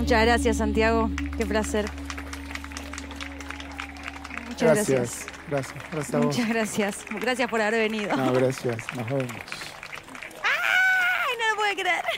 Muchas gracias, Santiago. Qué placer. Muchas gracias. Gracias a vos. Muchas gracias. Gracias por haber venido. No, gracias. Nos vemos.